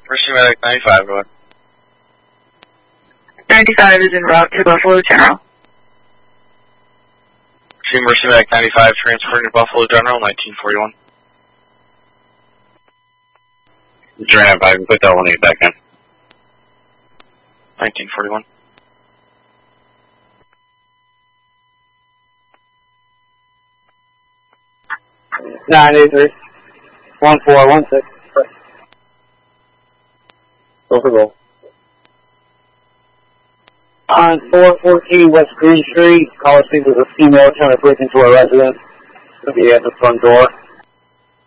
Mercy Medic 95, go ahead. 95 is en route to Buffalo General. Team Mercy Medic 95 transporting to Buffalo General 1941. Joanna, if I can put that 1-8 back in. 1941. Nine 1416. Go for goal. On 414 West Green Street, caller speaks with a female trying to break into a residence. It'll be at the front door.